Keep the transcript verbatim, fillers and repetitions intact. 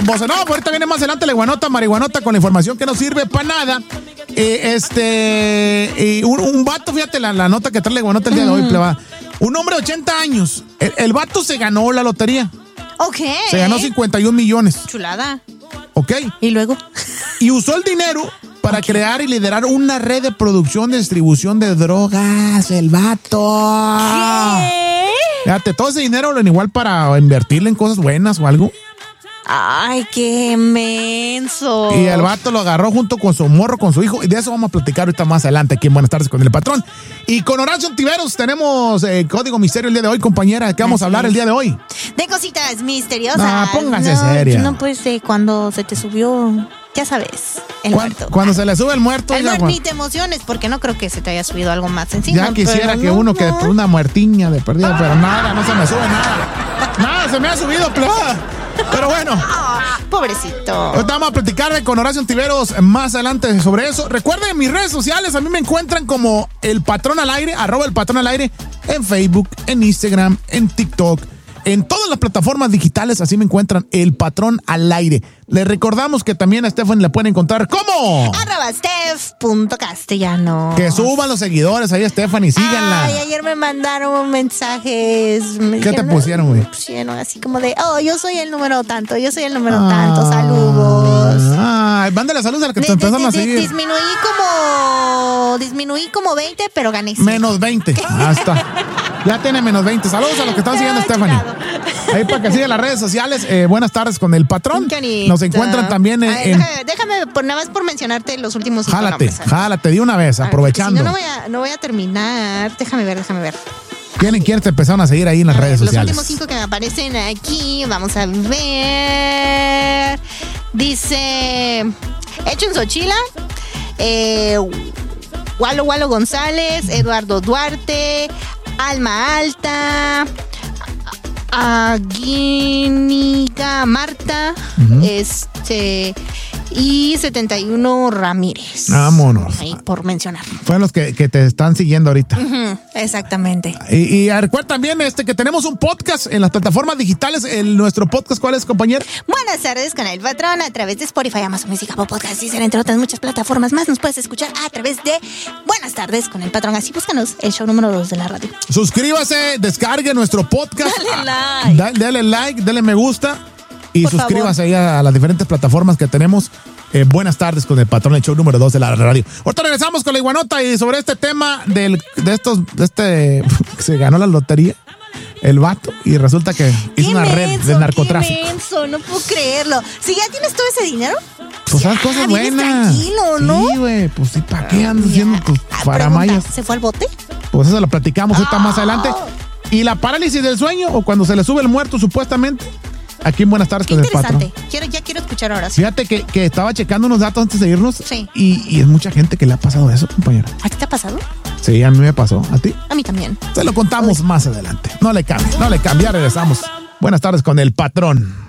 Bozo. No, pues ahorita viene más adelante la iguanota, marihuanota, con la información que no sirve para nada. Eh, este, eh, un, un vato, fíjate la, la nota que trae la iguanota el día de hoy, pleba. Un hombre de ochenta años. El, el vato se ganó la lotería. Ok. Se ganó cincuenta y un millones. Chulada. Ok. ¿Y luego? Y usó el dinero para okay. crear y liderar una red de producción y distribución de drogas. El vato. ¿Qué? Fíjate, todo ese dinero lo igual para invertirle en cosas buenas o algo. Ay, qué menso. Y el vato lo agarró junto con su morro, con su hijo. Y de eso vamos a platicar ahorita más adelante aquí en Buenas Tardes con el Patrón. Y con Horacio Ontiveros tenemos eh, Código Misterio el día de hoy, compañera. ¿De qué vamos Así a hablar es. el día de hoy? De cositas misteriosas. No, póngase no, seria. No, pues de cuando se te subió, ya sabes, el Cu- muerto. Cuando se le sube el muerto. El ya, muerto, ni te emociones, porque no creo que se te haya subido algo más encima. Ya quisiera que no, uno, no. que por una muertiña de perdida, pero nada, no se me sube nada. Nada, se me ha subido, plebada. Pero bueno. Oh, pobrecito. Ahorita vamos a platicar con Horacio Ontiveros más adelante sobre eso. Recuerden mis redes sociales, a mí me encuentran como El Patrón al Aire, arroba El Patrón al Aire, en Facebook, en Instagram, en TikTok, en todas las plataformas digitales, así me encuentran El Patrón al Aire. Les recordamos que también a Stephanie la pueden encontrar ¿cómo? Arroba Steph punto castellano. Que suban los seguidores ahí, Stephanie, síganla. Ay, ayer me mandaron mensajes. Me ¿Qué dijeron, te pusieron, güey? Me pusieron así como de, oh, yo soy el número tanto, yo soy el número ah, tanto, saludos. Ay, mándale saludos a los que de, te empezaron de, a de, seguir. Disminuí como, disminuí como veinte, pero gané cinco. Menos veinte, hasta. Ya tiene menos veinte. Saludos a los que están siguiendo a Stephanie. Ahí para que sigan las redes sociales. Eh, buenas tardes con El Patrón. Qué Nos encuentran también en... Ay, déjame, déjame por, nada más por mencionarte los últimos cinco Jálate, nombres. jálate de una vez, ver, aprovechando. Si no, no voy, a, no voy a terminar. Déjame ver, déjame ver. ¿Quién, quién te empezaron a seguir ahí en las a redes ver, sociales? Los últimos cinco que me aparecen aquí, vamos a ver. Dice Hecho en Xochila, eh, Walo Walo González, Eduardo Duarte, Alma Alta, Aguínica Marta, uh-huh. este y setenta y uno Ramírez. Vámonos. Ahí por mencionar. Fueron los que, que te están siguiendo ahorita. Uh-huh, exactamente. Y, y recuerda también este, que tenemos un podcast en las plataformas digitales. El, nuestro podcast, ¿cuál es, compañero? Buenas tardes con El Patrón a través de Spotify, Amazon Music, Apple Podcasts, y entre otras muchas plataformas más. Nos puedes escuchar a través de Buenas tardes con El Patrón. Así búscanos, el show número dos de la radio. Suscríbase, descargue nuestro podcast. Dale like. Da, dale like, dale me gusta. Y Por suscríbase favor. ahí a, a las diferentes plataformas que tenemos. Eh, buenas tardes con El Patrón, el show número dos de la radio. Ahorita regresamos con la iguanota y sobre este tema del, de estos, de este, se ganó la lotería, el vato, y resulta que hizo una menso, red de narcotráfico. Qué menso, no puedo creerlo. Si ya tienes todo ese dinero, pues ya, haz cosas vives buenas. Tranquilo, ¿no? Sí, güey, pues sí, ¿para qué andas haciendo tus faramayas? ¿Se fue al bote? Pues eso lo platicamos ahorita oh. más adelante. ¿Y la parálisis del sueño o cuando se le sube el muerto supuestamente? Aquí en Buenas tardes Qué con El Patrón. interesante. Quiero, ya quiero escuchar ahora. Sí. Fíjate que, que estaba checando unos datos antes de irnos. Sí. Y, y es mucha gente que le ha pasado eso, compañera. ¿A ti te ha pasado? Sí, a mí me pasó. ¿A ti? A mí también. Se lo contamos Uy. más adelante. No le cambie, no le cambie. Ya regresamos. Buenas tardes con El Patrón.